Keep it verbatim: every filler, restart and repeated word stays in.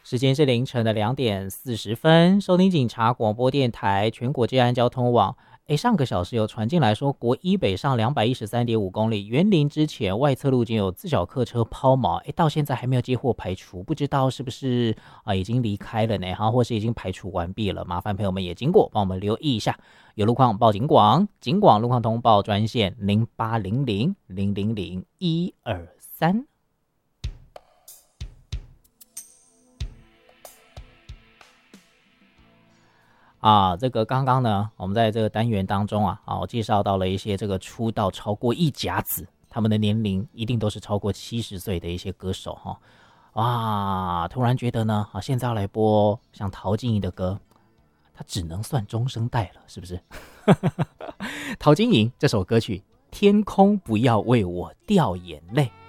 时间是凌晨的两点四十分，收听警察广播电台全国治安交通网。诶，上个小时有传进来说，国一北上两百一十三点五公里，园林之前外侧路径有自小客车抛锚，诶，到现在还没有接获排除，不知道是不是啊已经离开了呢？哈，或是已经排除完毕了？麻烦朋友们也经过帮我们留意一下。有路况报警广，警广路况通报专线零八零零零零零一二三。啊，这个刚刚呢，我们在这个单元当中啊，啊，我介绍到了一些这个出道超过一甲子，他们的年龄一定都是超过七十岁的一些歌手哈。哇，突然觉得呢，啊，现在要来播像陶晶莹的歌，它只能算中生代了，是不是？陶晶莹这首歌曲《天空不要为我掉眼泪》。